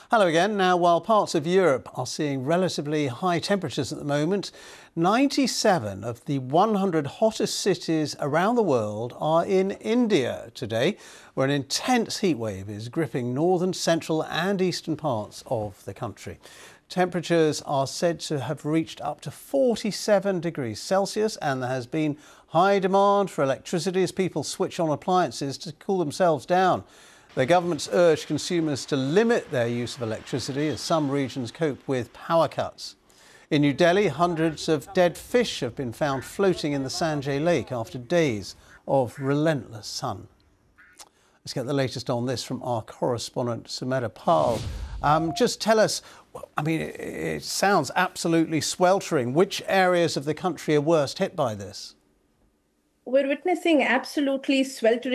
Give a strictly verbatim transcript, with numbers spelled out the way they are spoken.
Hello again. Now, while parts of Europe are seeing relatively high temperatures at the moment, ninety-seven of the one hundred hottest cities around the world are in India today, where an intense heatwave is gripping northern, central and eastern parts of the country. Temperatures are said to have reached up to forty-seven degrees Celsius, and there has been high demand for electricity as people switch on appliances to cool themselves down. The government's urged consumers to limit their use of electricity as some regions cope with power cuts. In New Delhi, hundreds of dead fish have been found floating in the Sanjay Lake after days of relentless sun. Let's get the latest on this from our correspondent, Sumedha Pal. Um, just tell us, I mean, it, it sounds absolutely sweltering. Which areas of the country are worst hit by this? We're witnessing absolutely sweltering